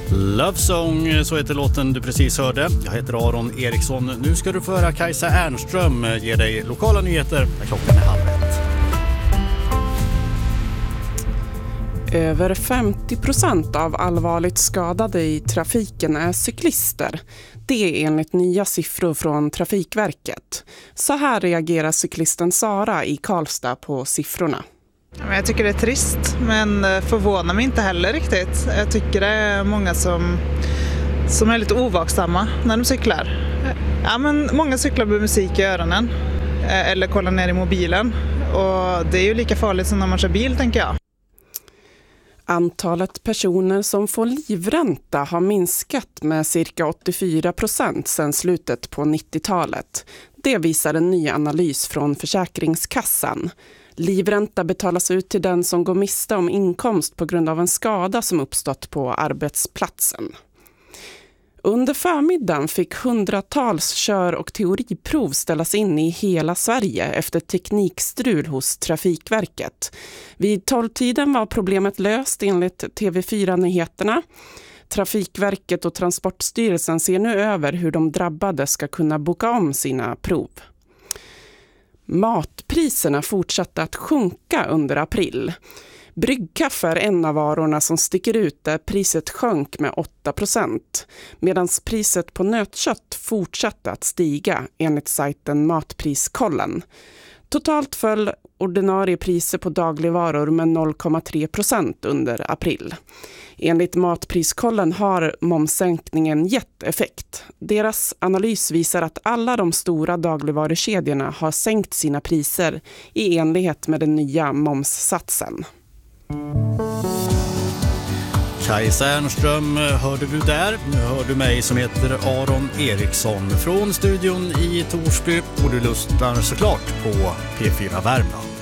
Love Song, så heter låten du precis hörde. Jag heter Aron Eriksson. Nu ska du få höra Kajsa Ernström ge dig lokala nyheter när klockan är 7:30. Över 50% av allvarligt skadade i trafiken är cyklister. Det är enligt nya siffror från Trafikverket. Så här reagerar cyklisten Sara i Karlstad på siffrorna. Jag tycker det är trist, men förvånar mig inte heller riktigt. Jag tycker det är många som är lite ovaksamma när de cyklar. Ja, men många cyklar med musik i öronen eller kollar ner i mobilen. Och det är ju lika farligt som när man kör bil, tänker jag. Antalet personer som får livränta har minskat med cirka 84% sedan slutet på 90-talet. Det visar en ny analys från Försäkringskassan. Livränta betalas ut till den som går miste om inkomst på grund av en skada som uppstått på arbetsplatsen. Under förmiddagen fick hundratals kör- och teoriprov ställas in i hela Sverige efter teknikstrul hos Trafikverket. Vid 12-tiden var problemet löst enligt TV4-nyheterna. Trafikverket och Transportstyrelsen ser nu över hur de drabbade ska kunna boka om sina prov. Matpriserna fortsatte att sjunka under april. Bryggkaffe är en av varorna som sticker ut där priset sjönk med 8%, medan priset på nötkött fortsatte att stiga enligt sajten Matpriskollen. Totalt föll ordinarie priser på dagligvaror med 0,3% under april. Enligt Matpriskollen har momssänkningen gett effekt. Deras analys visar att alla de stora dagligvarukedjorna har sänkt sina priser i enlighet med den nya momssatsen. Kajsa Ernström hörde du där. Nu hör du mig som heter Aron Eriksson från studion i Torsby, och du lyssnar såklart på P4 Värmland.